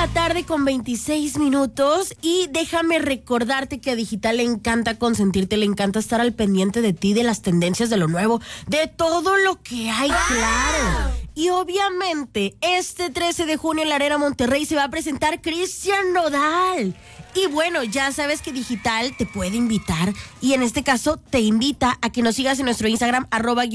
la tarde con 26 minutos y déjame recordarte que a Digital le encanta consentirte, le encanta estar al pendiente de ti, de las tendencias, de lo nuevo, de todo lo que hay, claro. Y obviamente este 13 de junio en la Arena Monterrey se va a presentar Cristian Nodal. Y bueno, ya sabes que Digital te puede invitar y en este caso te invita a que nos sigas en nuestro Instagram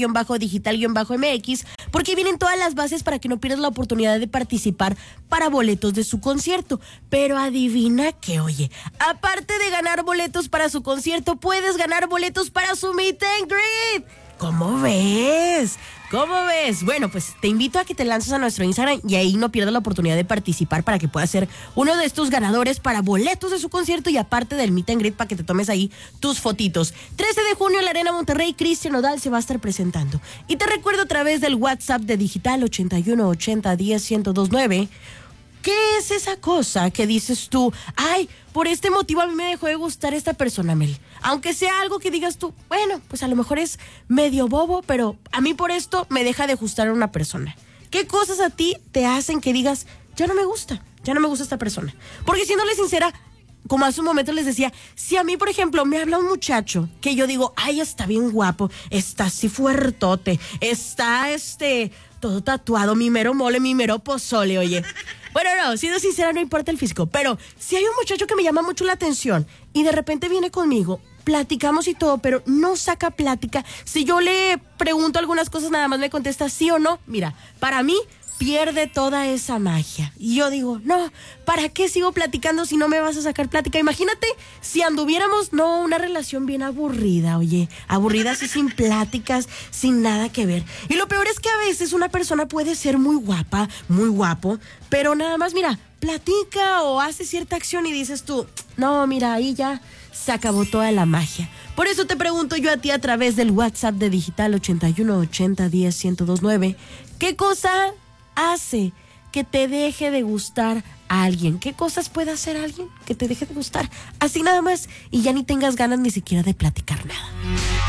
@digital_mx porque vienen todas las bases para que no pierdas la oportunidad de participar para boletos de su concierto. Pero adivina que, oye, aparte de ganar boletos para su concierto, puedes ganar boletos para su meet and greet. ¿Cómo ves? ¿Cómo ves? Bueno, pues te invito a que te lances a nuestro Instagram y ahí no pierdas la oportunidad de participar para que puedas ser uno de estos ganadores para boletos de su concierto y aparte del meet and greet para que te tomes ahí tus fotitos. 13 de junio en la Arena Monterrey, Cristian Nodal se va a estar presentando. Y te recuerdo a través del WhatsApp de Digital 81 80 10 1029. ¿Qué es esa cosa que dices tú? Ay, por este motivo a mí me dejó de gustar esta persona, Mel. Aunque sea algo que digas tú, bueno, pues a lo mejor es medio bobo, pero a mí por esto me deja de gustar una persona. ¿Qué cosas a ti te hacen que digas, ya no me gusta esta persona? Porque siéndole sincera, como hace un momento les decía, si a mí, por ejemplo, me habla un muchacho que yo digo, ay, está bien guapo, está así fuertote, está todo tatuado, mi mero mole, mi mero pozole, oye. Bueno, no, siendo sincera, no importa el físico, pero si hay un muchacho que me llama mucho la atención y de repente viene conmigo, platicamos y todo, pero no saca plática. Si yo le pregunto algunas cosas, nada más me contesta sí o no. Mira, para mí pierde toda esa magia. Y yo digo, no, ¿para qué sigo platicando si no me vas a sacar plática? Imagínate si anduviéramos, no, una relación bien aburrida, oye, aburrida así sin pláticas, sin nada que ver. Y lo peor es que a veces una persona puede ser muy guapa, muy guapo, pero nada más, mira, platica o hace cierta acción y dices tú, no, mira, ahí ya se acabó toda la magia. Por eso te pregunto yo a ti a través del WhatsApp de Digital 81 80 10 1029, ¿qué cosa hace que te deje de gustar a alguien? ¿Qué cosas puede hacer alguien que te deje de gustar? Así nada más y ya ni tengas ganas ni siquiera de platicar nada.